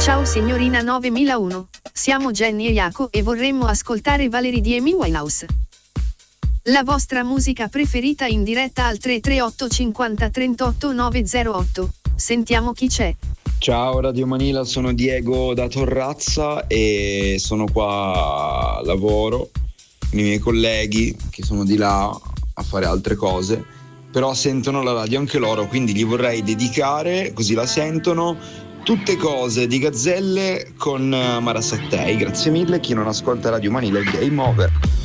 Ciao signorina 9001, siamo Jenny e Jaco e vorremmo ascoltare Valerie di Amy Winehouse. La vostra musica preferita in diretta al 338 50 38 908. Sentiamo chi c'è. Ciao Radio Manila, sono Diego da Torrazza e sono qua a lavoro con i miei colleghi che sono di là a fare altre cose, però sentono la radio anche loro, quindi gli vorrei dedicare, così la sentono, Tutte cose di Gazzelle con Mara Sattei. Grazie mille, chi non ascolta Radio Manila è game over.